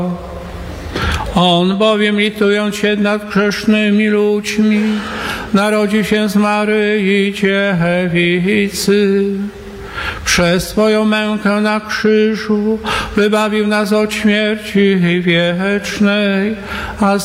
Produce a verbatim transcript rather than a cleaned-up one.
On bowiem, litując się nad grzesznymi ludźmi, narodził się z Maryi Dziewicy. Przez swoją mękę na krzyżu wybawił nas od śmierci wiecznej, a